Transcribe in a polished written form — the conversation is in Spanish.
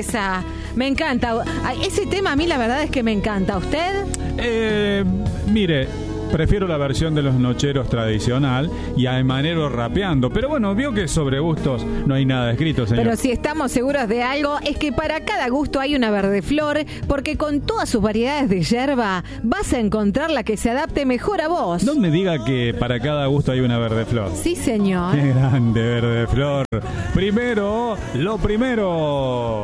belleza. Me encanta. Ese tema a mí la verdad es que me encanta. ¿A usted? Mire, prefiero la versión de los nocheros tradicional y a Emanero rapeando. Pero bueno, vio que sobre gustos no hay nada escrito, señor. Pero si estamos seguros de algo, es que para cada gusto hay una verde flor, porque con todas sus variedades de yerba vas a encontrar la que se adapte mejor a vos. No me diga que para cada gusto hay una verde flor. Sí, señor. Qué grande verde flor. Primero, lo primero.